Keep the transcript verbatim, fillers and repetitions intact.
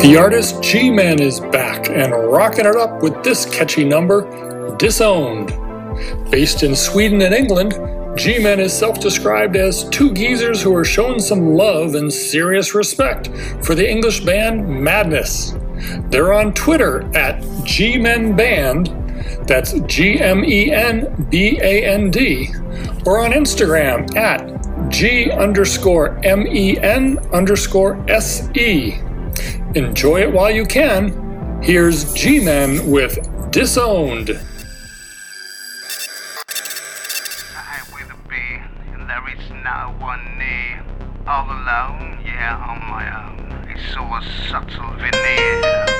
The artist G-Man is back and rocking it up with this catchy number, Disowned. Based in Sweden and England, G-Man is self-described as two geezers who are showing some love and serious respect for the English band Madness. They're on Twitter at G-Men Band, that's G M E N B A N D, or on Instagram at G underscore M E N underscore S E. Enjoy it while you can. Here's G-Men with Disowned. I will be, and there is no one near. All alone, yeah, on my own. It's all a subtle veneer.